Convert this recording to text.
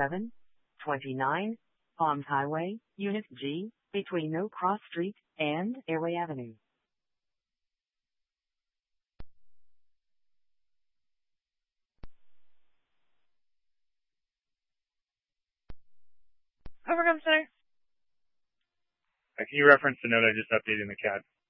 729 Palms Highway, Unit G, between No Cross Street and Airway Avenue. Overcome Center. Can you reference the note I just updated in the CAD?